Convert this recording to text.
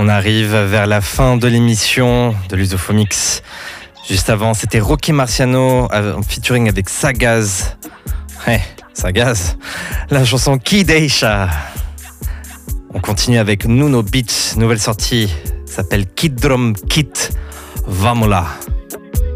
On arrive vers la fin de l'émission de Lusophonix. Juste avant, c'était Rocky Marciano en featuring avec Sagaz. Ouais, Sagaz. La chanson Ki Deisha. On continue avec Nuno Beats, nouvelle sortie. S'appelle Kid Drum Kit. Vamola.